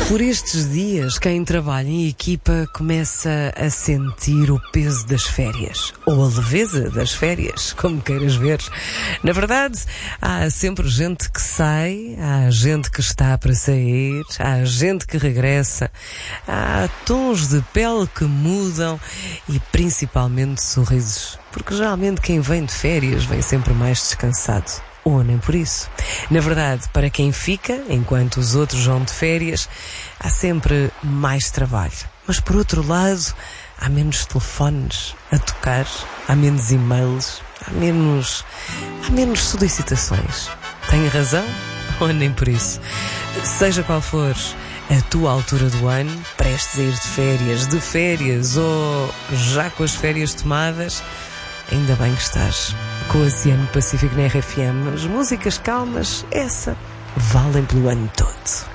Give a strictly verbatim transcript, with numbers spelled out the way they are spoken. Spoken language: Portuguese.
Por estes dias, quem trabalha em equipa começa a sentir o peso das férias, ou a leveza das férias, como queiras ver. Na verdade, há sempre gente que sai, há gente que está para sair, há gente que regressa, há tons de pele que mudam e principalmente sorrisos, porque geralmente quem vem de férias vem sempre mais descansado. Ou nem por isso. Na verdade, para quem fica, enquanto os outros vão de férias, há sempre mais trabalho. Mas por outro lado, há menos telefones a tocar, há menos e-mails, há menos, há menos solicitações. Tenho razão? Ou nem por isso? Seja qual for a tua altura do ano, prestes a ir de férias, de férias ou já com as férias tomadas, ainda bem que estás com o Oceano Pacífico na R F M. As músicas calmas, essa, valem pelo ano todo.